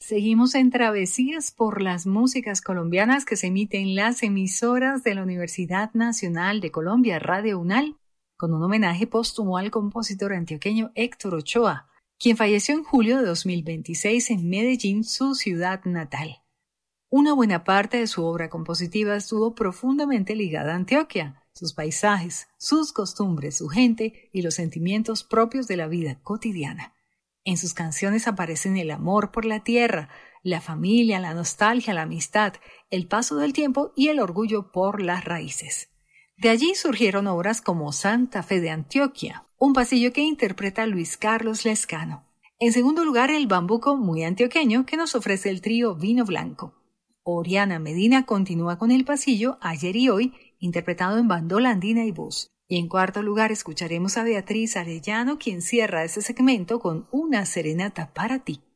Seguimos en travesías por las músicas colombianas que se emiten en las emisoras de la Universidad Nacional de Colombia, Radio UNAL, con un homenaje póstumo al compositor antioqueño Héctor Ochoa, quien falleció en julio de 2026 en Medellín, su ciudad natal. Una buena parte de su obra compositiva estuvo profundamente ligada a Antioquia, sus paisajes, sus costumbres, su gente y los sentimientos propios de la vida cotidiana. En sus canciones aparecen el amor por la tierra, la familia, la nostalgia, la amistad, el paso del tiempo y el orgullo por las raíces. De allí surgieron obras como Santa Fe de Antioquia, un pasillo que interpreta Luis Carlos Lescano. En segundo lugar, el bambuco muy antioqueño que nos ofrece el trío Vino Blanco. Oriana Medina continúa con el pasillo Ayer y Hoy, interpretado en bandola andina y voz. Y en cuarto lugar escucharemos a Beatriz Arellano, quien cierra este segmento con Una serenata para ti.